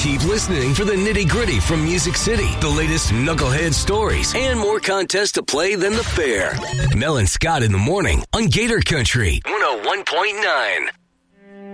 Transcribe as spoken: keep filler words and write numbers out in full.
Keep listening for the nitty-gritty from Music City, the latest knucklehead stories, and more contests to play than the fair. Mel and Scott in the morning on Gator Country one oh one point nine.